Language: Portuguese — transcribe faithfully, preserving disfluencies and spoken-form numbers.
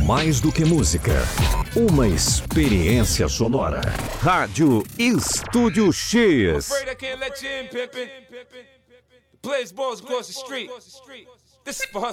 mais do que música, uma experiência sonora. Rádio Estúdio X. Afraid I can't let you in, pimpin'. Plays balls across the street. This is for